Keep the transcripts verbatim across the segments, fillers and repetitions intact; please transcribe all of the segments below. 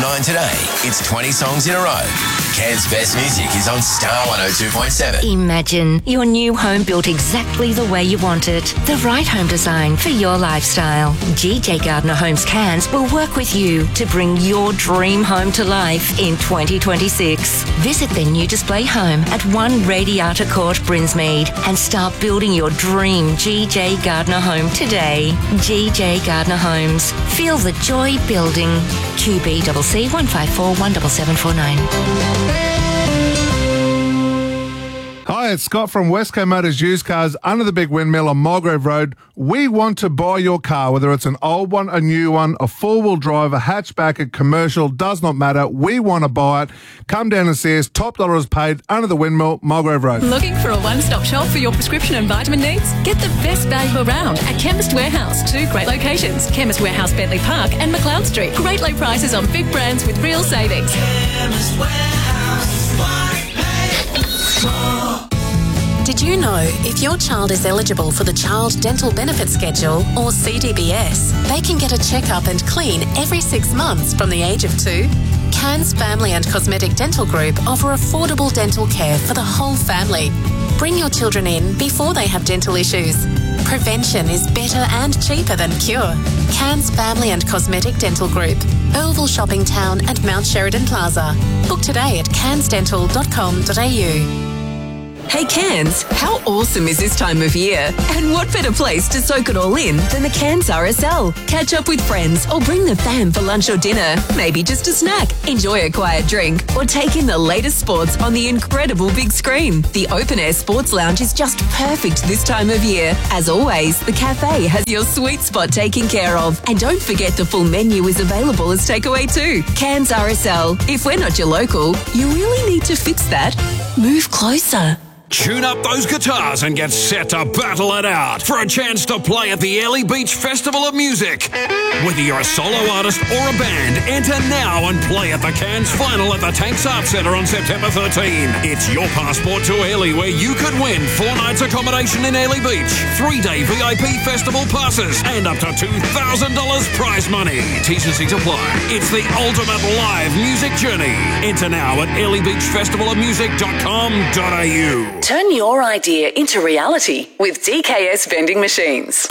nine today. It's twenty songs in a row. Cairns' best music is on Star one oh two point seven. Imagine your new home built exactly the way you want it. The right home design for your lifestyle. G J Gardner Homes Cairns will work with you to bring your dream home to life in twenty twenty-six. Visit their new display home at one Radiata Court, Brinsmead, and start building your dream G J Gardner home today. G J Gardner Homes. Feel the joy building. Q B C C one five four one seven seven four nine. Hi, it's Scott from Westco Motors Used Cars under the big windmill on Mulgrave Road. We want to buy your car, whether it's an old one, a new one, a four-wheel drive, a hatchback, a commercial, does not matter. We want to buy it. Come down and see us. Top dollar is paid under the windmill, Mulgrave Road. Looking for a one-stop shop for your prescription and vitamin needs? Get the best value around at Chemist Warehouse. Two great locations, Chemist Warehouse, Bentley Park and McLeod Street. Great low prices on big brands with real savings. Chemist Warehouse, why pay more? Did you know if your child is eligible for the Child Dental Benefit Schedule, or C D B S, they can get a checkup and clean every six months from the age of two? Cairns Family and Cosmetic Dental Group offer affordable dental care for the whole family. Bring your children in before they have dental issues. Prevention is better and cheaper than cure. Cairns Family and Cosmetic Dental Group, Earlville Shopping Town and Mount Sheridan Plaza. Book today at cairns dental dot com dot a u. Hey Cairns, how awesome is this time of year? And what better place to soak it all in than the Cairns R S L? Catch up with friends or bring the fam for lunch or dinner. Maybe just a snack. Enjoy a quiet drink or take in the latest sports on the incredible big screen. The Open Air Sports Lounge is just perfect this time of year. As always, the cafe has your sweet spot taken care of. And don't forget the full menu is available as takeaway too. Cairns R S L. If we're not your local, you really need to fix that. Move closer. Tune up those guitars and get set to battle it out for a chance to play at the Airlie Beach Festival of Music. Whether you're a solo artist or a band, enter now and play at the Cairns Final at the Tanks Arts Centre on September thirteenth. It's your passport to Airlie, where you could win four nights accommodation in Airlie Beach, three-day V I P festival passes, and up to two thousand dollars prize money. T's and C's apply. It's the ultimate live music journey. Enter now at airlie beach festival of music dot com dot a u. Turn your idea into reality with D K S Vending Machines.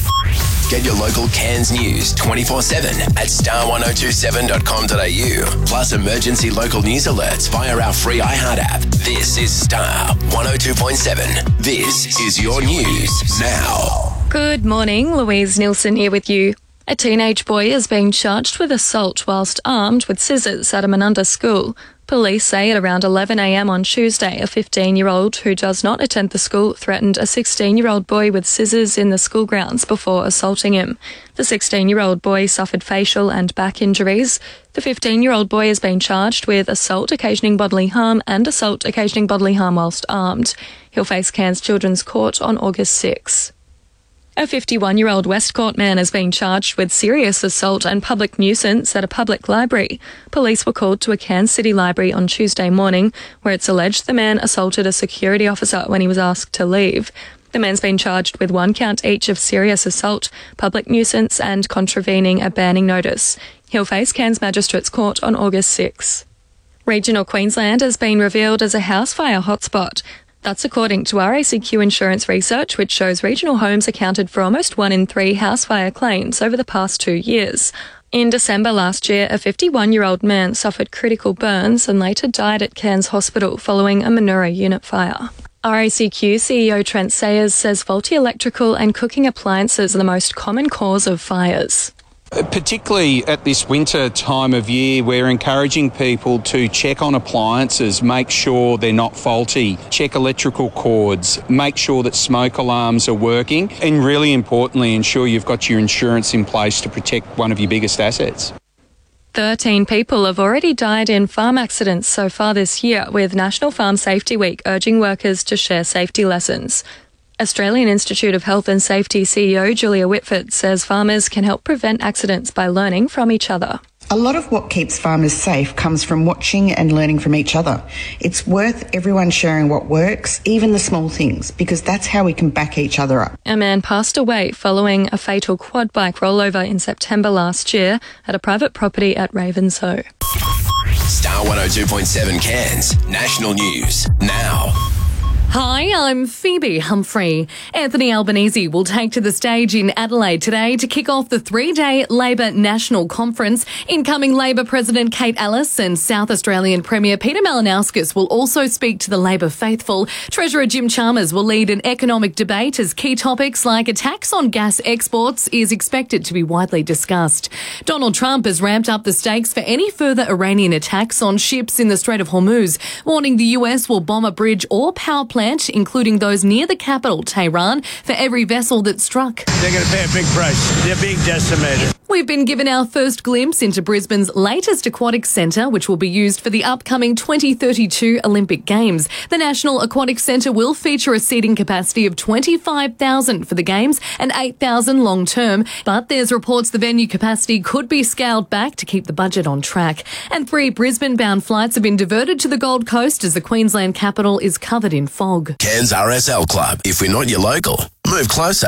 Get your local Cairns news twenty-four seven at star one oh two seven dot com dot a u. Plus emergency local news alerts via our free iHeart app. This is Star one oh two point seven. This is your news now. Good morning, Louise Nielsen here with you. A teenage boy is being charged with assault whilst armed with scissors at a Menunda school. Police say at around eleven a m on Tuesday, a fifteen-year-old who does not attend the school threatened a sixteen-year-old boy with scissors in the school grounds before assaulting him. The sixteen-year-old boy suffered facial and back injuries. The fifteen-year-old boy has been charged with assault occasioning bodily harm and assault occasioning bodily harm whilst armed. He'll face Cairns Children's Court on August sixth. A fifty-one-year-old Westcourt man has been charged with serious assault and public nuisance at a public library. Police were called to a Cairns City library on Tuesday morning, where it's alleged the man assaulted a security officer when he was asked to leave. The man's been charged with one count each of serious assault, public nuisance and contravening a banning notice. He'll face Cairns Magistrates Court on August sixth. Regional Queensland has been revealed as a house fire hotspot. That's according to R A C Q Insurance research, which shows regional homes accounted for almost one in three house fire claims over the past two years. In December last year, a fifty-one-year-old man suffered critical burns and later died at Cairns Hospital following a Menura unit fire. R A C Q C E O Trent Sayers says faulty electrical and cooking appliances are the most common cause of fires. Particularly at this winter time of year, we're encouraging people to check on appliances, make sure they're not faulty, check electrical cords, make sure that smoke alarms are working, and really importantly, ensure you've got your insurance in place to protect one of your biggest assets. Thirteen people have already died in farm accidents so far this year, with National Farm Safety Week urging workers to share safety lessons. Australian Institute of Health and Safety C E O Julia Whitford says farmers can help prevent accidents by learning from each other. A lot of what keeps farmers safe comes from watching and learning from each other. It's worth everyone sharing what works, even the small things, because that's how we can back each other up. A man passed away following a fatal quad bike rollover in September last year at a private property at Ravenshoe. Star one oh two point seven Cairns. National news now. Hi, I'm Phoebe Humphrey. Anthony Albanese will take to the stage in Adelaide today to kick off the three-day Labor National Conference. Incoming Labor President Kate Ellis and South Australian Premier Peter Malinauskas will also speak to the Labor faithful. Treasurer Jim Chalmers will lead an economic debate as key topics like a tax on gas exports is expected to be widely discussed. Donald Trump has ramped up the stakes for any further Iranian attacks on ships in the Strait of Hormuz, warning the U S will bomb a bridge or power plant, including those near the capital, Tehran, for every vessel that struck. They're going to pay a big price. They're being decimated. We've been given our first glimpse into Brisbane's latest aquatic centre, which will be used for the upcoming twenty thirty-two Olympic Games. The National Aquatic Centre will feature a seating capacity of twenty-five thousand for the Games and eight thousand long term, but there's reports the venue capacity could be scaled back to keep the budget on track. And three Brisbane-bound flights have been diverted to the Gold Coast as the Queensland capital is covered in fog. Cairns R S L Club. If we're not your local, move closer.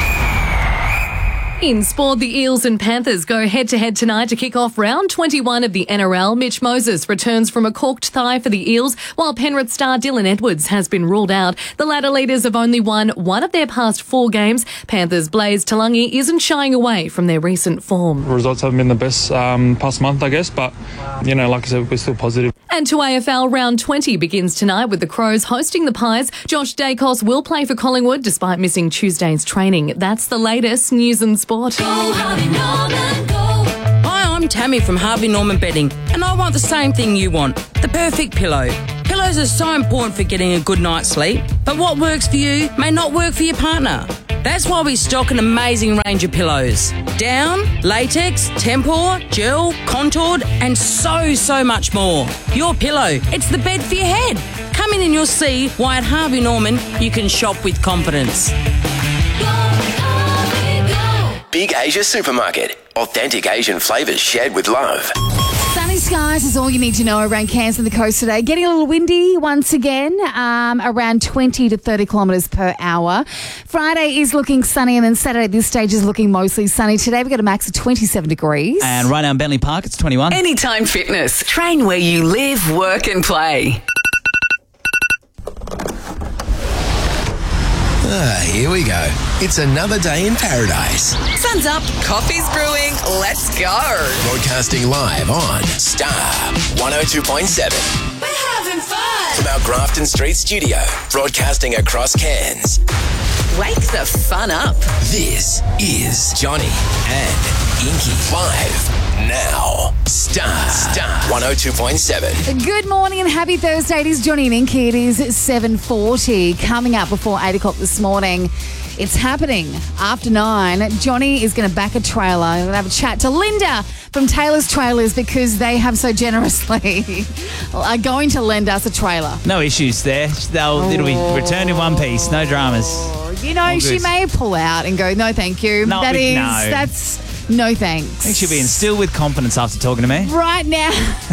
In sport, the Eels and Panthers go head-to-head tonight to kick off round twenty-one of the N R L. Mitch Moses returns from a corked thigh for the Eels, while Penrith star Dylan Edwards has been ruled out. The latter leaders have only won one of their past four games. Panthers' Blaze Talangi isn't shying away from their recent form. Results haven't been the best um, past month, I guess, but, you know, like I said, we're still positive. And to A F L, round twenty begins tonight with the Crows hosting the Pies. Josh Dacos will play for Collingwood despite missing Tuesday's training. That's the latest news and sport. Go, Harvey Norman, go. Hi, I'm Tammy from Harvey Norman Bedding, and I want the same thing you want, the perfect pillow. Pillows are so important for getting a good night's sleep, but what works for you may not work for your partner. That's why we stock an amazing range of pillows. Down, latex, tempur, gel, contoured, and so, so much more. Your pillow, it's the bed for your head. Come in and you'll see why at Harvey Norman you can shop with confidence. Big Asia Supermarket. Authentic Asian flavours shared with love. Sunny skies is all you need to know around Cairns and the coast today. Getting a little windy once again, um, around twenty to thirty kilometres per hour. Friday is looking sunny, and then Saturday at this stage is looking mostly sunny. Today we've got a max of twenty-seven degrees. And right now in Bentley Park, it's twenty-one. Anytime Fitness. Train where you live, work and play. Ah, here we go. It's another day in paradise. Sun's up, coffee's brewing, let's go. Broadcasting live on Star one oh two point seven. We're having fun. From our Grafton Street studio, broadcasting across Cairns. Wake the fun up. This is Johnny and Inky live now. Star, Star one oh two point seven. Good morning and happy Thursday. It is Johnny and Inky. It is seven forty. Coming up before eight o'clock this morning. It's happening after nine. Johnny is going to back a trailer. I'm going to have a chat to Linda from Taylor's Trailers because they have so generously are going to lend us a trailer. No issues there. They'll, oh. It'll be returned in one piece. No dramas. You know, she may pull out and go, no, thank you. Not that with, is, no. that's... No thanks. I think she'll be instilled with confidence after talking to me. Right now.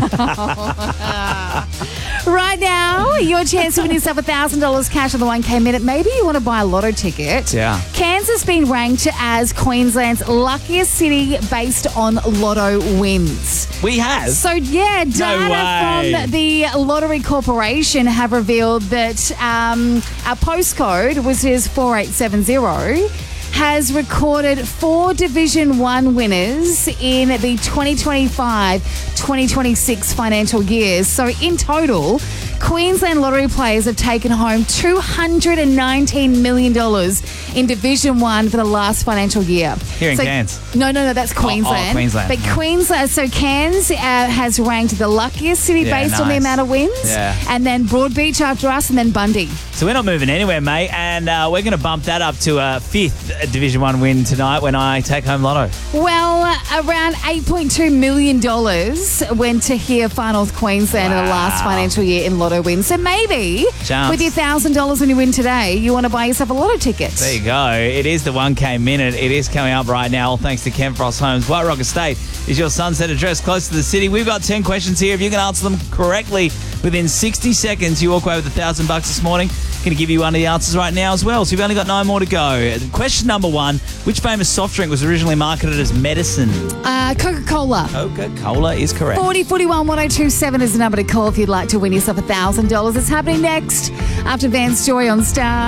Right now, your chance to win yourself one thousand dollars cash on the one K minute. Maybe you want to buy a lotto ticket. Yeah. Cairns has been ranked as Queensland's luckiest city based on lotto wins. We have? So, yeah, data no from the Lottery Corporation have revealed that um, our postcode, which is four eight seven zero, has recorded four Division One winners in the twenty twenty-five twenty twenty-six financial years. So in total, Queensland lottery players have taken home two hundred nineteen million dollars in Division One for the last financial year. Here in so, Cairns? No, no, no, that's Queensland. Oh, oh Queensland. But yeah. Queensland, so Cairns uh, has ranked the luckiest city yeah, based nice. on the amount of wins. Yeah. And then Broadbeach after us, and then Bundy. So we're not moving anywhere, mate, and uh, we're going to bump that up to a fifth Division One win tonight when I take home lotto. Well, uh, around eight point two million dollars went to here Far North Queensland wow. in the last financial year in lotto wins. So maybe Chance. with your one thousand dollars when you win today, you want to buy yourself a lotto ticket. There you go. It is the one K minute. It is coming up right now, all thanks to Ken Frost Homes. White Rock Estate is your sunset address close to the city. We've got ten questions here. If you can answer them correctly within sixty seconds, you walk away with a thousand bucks this morning. Going to give you one of the answers right now as well. So you've only got nine more to go. Question number one, which famous soft drink was originally marketed as medicine? Uh, Coca-Cola. Coca-Cola is correct. forty forty-one one oh two seven is the number to call if you'd like to win yourself one thousand dollars. It's happening next after Vance Joy on Star.